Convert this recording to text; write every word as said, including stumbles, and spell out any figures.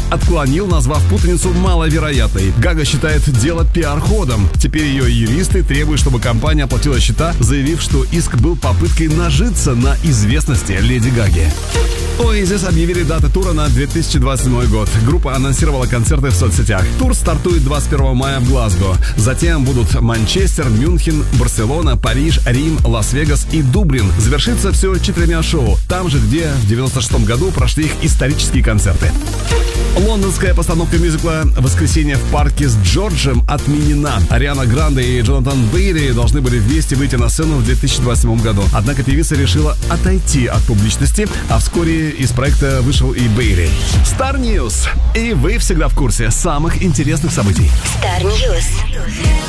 отклонил, назвав путаницу маловероятной. Гага считает дело пиар-ходом. Теперь ее юристы требуют, чтобы компания оплатила счета, заявив, что иск был попыткой нажиться на известности Леди Гаги. Oasis объявили даты тура на две тысячи двадцать седьмой год. Группа анонсировала концерты в соцсетях. Тур стартует двадцать первого мая в Глазго. Затем будут Манчестер, Мюнхен, Барселона, Париж, Рим, Лас-Вегас и Дублин. Завершится все четырьмя шоу. Там же, где в девяносто шестом году прошли их исторические концерты. Лондонская постановка мюзикла «Воскресенье в парке с Джорджем» отменена. Ариана Гранде и Джонатан Бейли должны были вместе выйти на сцену в две тысячи двадцать седьмом году. Однако певица решила отойти от публичности, а вскоре из проекта вышел и Бейли. Star News. И вы всегда в курсе самых интересных событий. Star News.